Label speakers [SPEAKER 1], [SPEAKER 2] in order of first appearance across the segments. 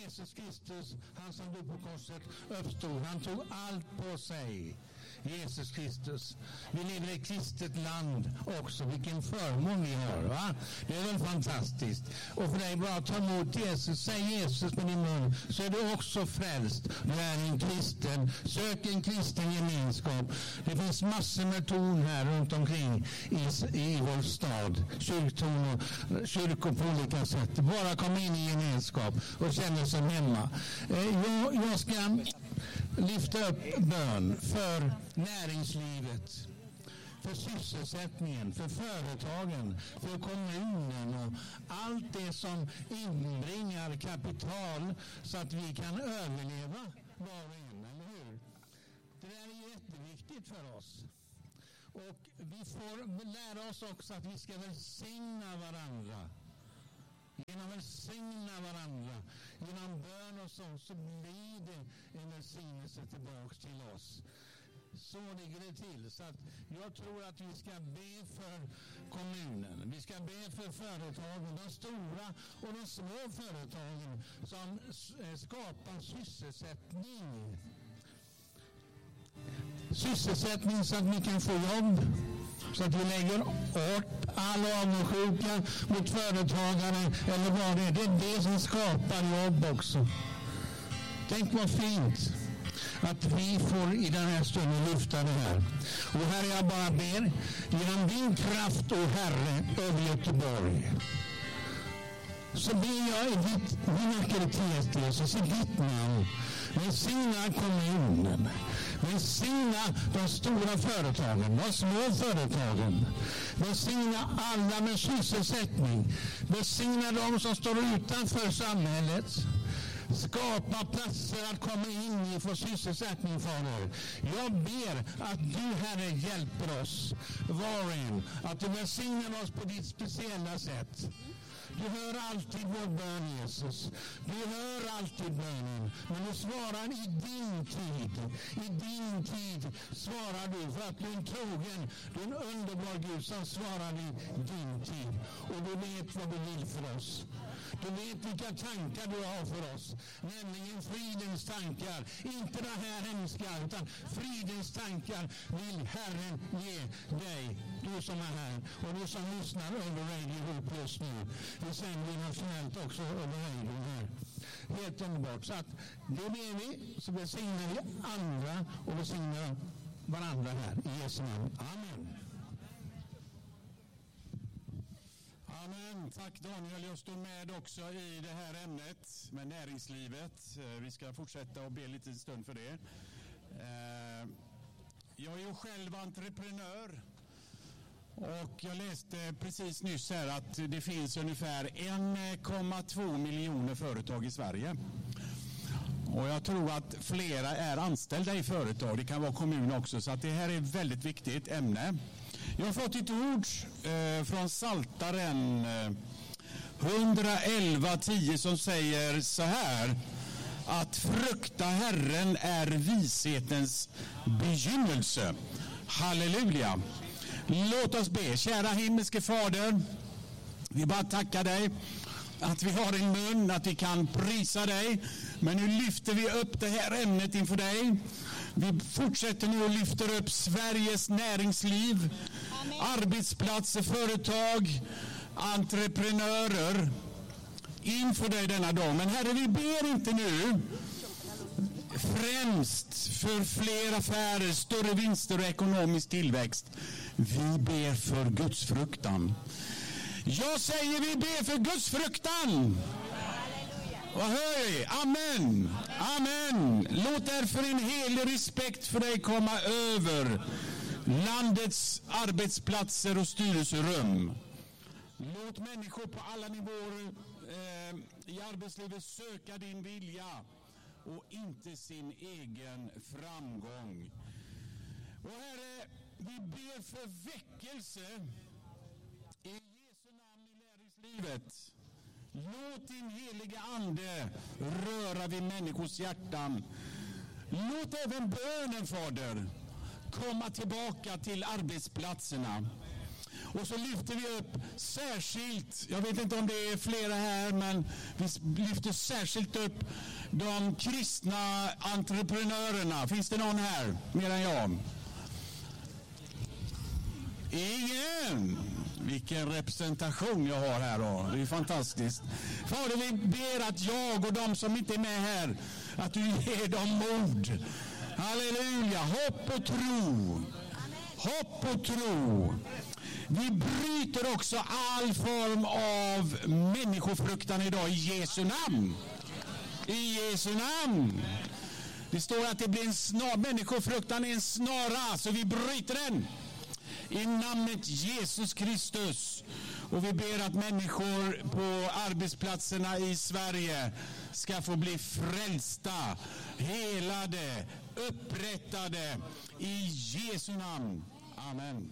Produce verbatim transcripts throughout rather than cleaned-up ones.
[SPEAKER 1] Jesus Kristus, han som dog på korset, uppstod. Han tog allt på sig. Jesus Kristus. Vi lever i ett kristet land också. Vilken förmån vi har, va? Det är väl fantastiskt. Och för dig bara att ta emot Jesus, säg Jesus med din mun, så är du också frälst. Du är en kristen. Sök en kristen gemenskap. Det finns massor med torn här runt omkring i, i vår stad. Kyrktorn och kyrkor på olika sätt. Bara kom in i gemenskap och känna sig hemma. Jag, jag ska lyfta upp bön för näringslivet, för sysselsättningen, för företagen, för kommunen och allt det som inbringar kapital så att vi kan överleva var och en, eller hur? Det där är jätteviktigt för oss. Och vi får lära oss också att vi ska välsigna varandra. Genom att välsigna varandra, genom bön och så, så blir det en välsignelse tillbaks till oss. Så ligger det till. Så att jag tror att vi ska be för kommunen. Vi ska be för företagen, de stora och de små företagen som skapar sysselsättning. Sysselsättning så att vi kan få jobb. Så att vi lägger åt all avundsjuka mot företagare eller vad det är. Det är det som skapar jobb också. Tänk vad fint att vi får i den här stunden lyfta det här. Och här jag bara ber, genom din kraft, o Herre, över Göteborg. Så ber jag i ditt, din auktoritet, Jesus, i ditt namn. Välsigna kommunen. Välsigna de stora företagen, de små företagen. Välsigna alla med sysselsättning. Välsigna de som står utanför samhället. Skapa platser att komma in i för sysselsättning, Fader. Jag ber att du, Herre, hjälper oss var och en. Att du välsignar oss på ditt speciella sätt. Du hör alltid vår bön, Jesus. Du hör alltid bönen. Men du svarar i din tid. I din tid svarar du för att du är en trogen. Du är en underbar Gud som svarar i din tid. Och du vet vad du vill för oss. Du vet vilka tankar du har för oss. Nämligen fridens tankar. Inte det här hemska, utan fridens tankar vill Herren ge dig. Du som är här och du som lyssnar under Radio Hope just nu. Vi sänder nationellt också över radion här. Helt underbart. Så att det ber vi, så välsignar vi andra och välsignar varandra här i Jesu namn. Amen.
[SPEAKER 2] Amen. Tack Daniel. Jag står med också i det här ämnet med näringslivet. Vi ska fortsätta och be lite stund för det. Jag är ju själv entreprenör. Och jag läste precis nyss här att det finns ungefär en komma två miljoner företag i Sverige. Och jag tror att flera är anställda i företag. Det kan vara kommun också. Så att det här är ett väldigt viktigt ämne. Jag har fått ett ord eh, från Psaltaren eh, hundraelva tio som säger så här. Att frukta Herren är vishetens begynnelse. Halleluja. Låt oss be. Kära himmelske Fader, vi bara tackar dig att vi har en mun, att vi kan prisa dig. Men nu lyfter vi upp det här ämnet inför dig. Vi fortsätter nu och lyfter upp Sveriges näringsliv, Amen. Arbetsplatser, företag, entreprenörer inför dig denna dag. Men Herre, vi ber inte nu främst för fler affärer, större vinster och ekonomisk tillväxt. Vi ber för Guds fruktan. Jag säger vi ber för Guds fruktan. Och hör, amen, amen. Låt därför en helig respekt för dig komma över landets arbetsplatser och styrelserum. Låt människor på alla nivåer eh, i arbetslivet söka din vilja och inte sin egen framgång. Och Herre, vi ber för väckelse i Jesu namn i näringslivet. Låt din heliga ande röra vid människors hjärtan. Låt även bönen, Fader, komma tillbaka till arbetsplatserna. Och så lyfter vi upp särskilt, jag vet inte om det är flera här, men vi lyfter särskilt upp de kristna entreprenörerna. Finns det någon här mer än jag? Ingen! Vilken representation jag har här då. Det är fantastiskt. Fader, vi ber att jag och de som inte är med här, att du ger dem mod. Halleluja, hopp och tro. Hopp och tro. Vi bryter också all form av människofruktan idag i Jesu namn. I Jesu namn. Det står att det blir en snar, människofruktan är en snara, så vi bryter den. I namnet Jesus Kristus. Och vi ber att människor på arbetsplatserna i Sverige ska få bli frälsta, helade, upprättade i Jesu namn. Amen.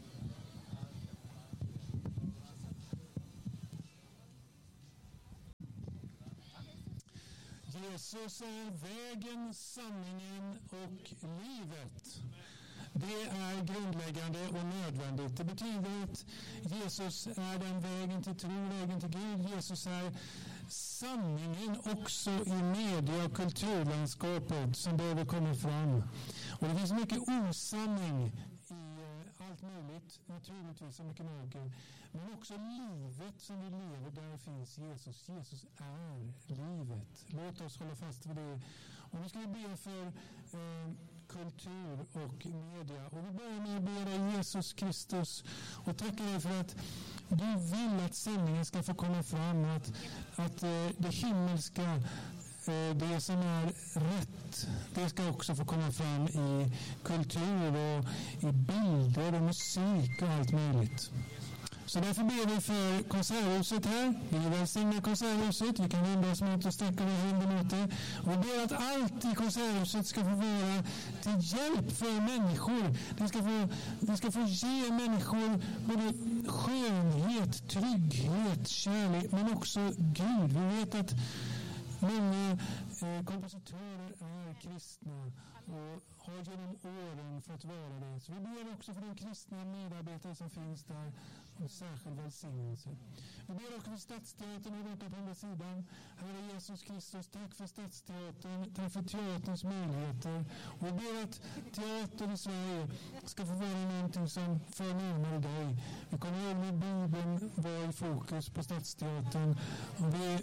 [SPEAKER 1] Jesus är vägen, sanningen och livet. Det är grundläggande och nödvändigt. Det betyder att Jesus är den vägen till tro, vägen till Gud. Jesus är sanningen också i media- och kulturlandskapet som behöver komma fram. Och det finns mycket osanning i allt möjligt, naturligtvis så mycket mörker. Men också livet som vi lever, där finns Jesus. Jesus är livet. Låt oss hålla fast vid det. Och nu ska vi be för eh, kultur och media. Och vi börjar med att be dig, Jesus Kristus, och tackar dig för att du vill att sanningen ska få komma fram, att, att eh, det himmelska, eh, det som är rätt, det ska också få komma fram i kultur och i bilder och musik och allt möjligt. Så därför ber vi för konserthuset här. Vi välsignar konserthuset. Vi kan vända oss mot och sträcka våra händer mot det. Och vi ber att allt i konserthuset ska få vara till hjälp för människor. Det ska få, det ska få ge människor både skönhet, trygghet, kärlek, men också Gud. Vi vet att många eh, kompositörer är kristna och har genom åren fått vara det. Så vi ber också för de kristna medarbetare som finns där om särskild välsignelse. Vi ber också för Stadsteatern och borta på andra sidan. Herre Jesus Kristus, tack för Stadsteatern, tack för teaterns möjligheter. Och vi ber att teater i Sverige ska få vara någonting som för närmare dig. Vi kommer ihåg när Bibeln var i fokus på Stadsteatern. Och vi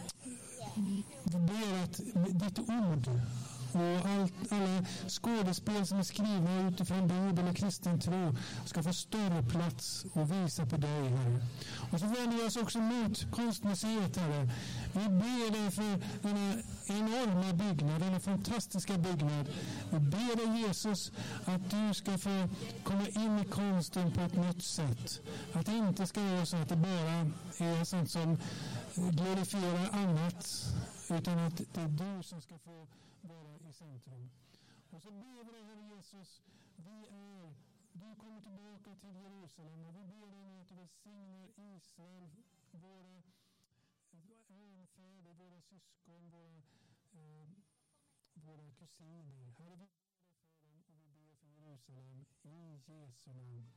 [SPEAKER 1] Vi ber att ditt ord och allt, alla skådespel som är skrivna utifrån Bibeln och kristen tro ska få större plats och visa på dig, Herre. Och så vänder vi oss också mot konstmuseet, Herre. Vi ber dig för denna enorma byggnad, denna fantastiska byggnad. Vi ber dig, Jesus, att du ska få komma in i konsten på ett nytt sätt. Att det inte ska vara så att det bara är sånt som glorifierar annat, utan att det är du som ska få vara i centrum. Och så ber vi dig, Herre Jesus, vi är, du kommer tillbaka till Jerusalem och vi ber dig nu att du välsignar Israel, våra anfäder, våra syskon, våra, eh, våra kusiner. Herre, vi ber för dem och vi ber för Jerusalem i Jesu namn.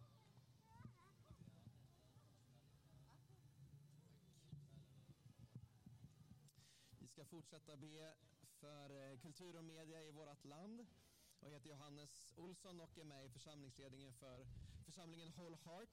[SPEAKER 3] Vi ska fortsätta be för kultur och media i vårt land. Jag heter Johannes Olsson och är med i församlingsledningen för församlingen Whole Heart.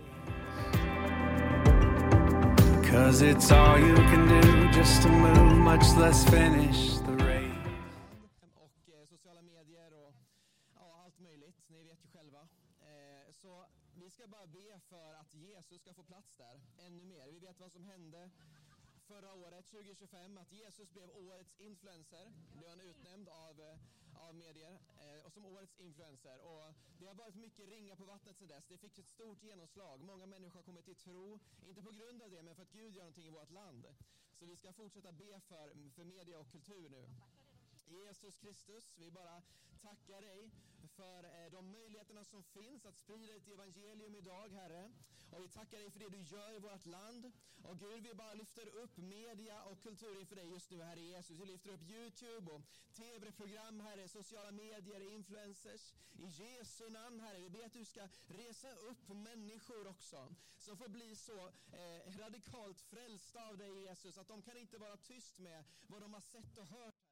[SPEAKER 3] Cause it's all you can do just to move, much less finish the race. Och eh, sociala medier och ja, allt möjligt, ni vet ju själva. Eh, så vi ska bara be för att Jesus ska få plats där ännu mer. Vi vet vad som hände förra året, tjugo tjugofem, att Jesus blev årets influencer. Blev han utnämnd av, av medier eh, och som årets influencer. Och det har varit mycket ringa på vattnet sedan dess. Det fick ett stort genomslag. Många människor har kommit till tro. Inte på grund av det, men för att Gud gör någonting i vårt land. Så vi ska fortsätta be för, för media och kultur nu. Jesus Kristus, vi bara tackar dig för de möjligheterna som finns att sprida ett evangelium idag, Herre. Och vi tackar dig för det du gör i vårt land. Och Gud, vi bara lyfter upp media och kultur inför dig just nu, Herre Jesus. Vi lyfter upp YouTube och tv-program, Herre, sociala medier, influencers. I Jesu namn, Herre, vi ber att du ska resa upp människor också som får bli så eh, radikalt frälsta av dig, Jesus, att de kan inte vara tyst med vad de har sett och hört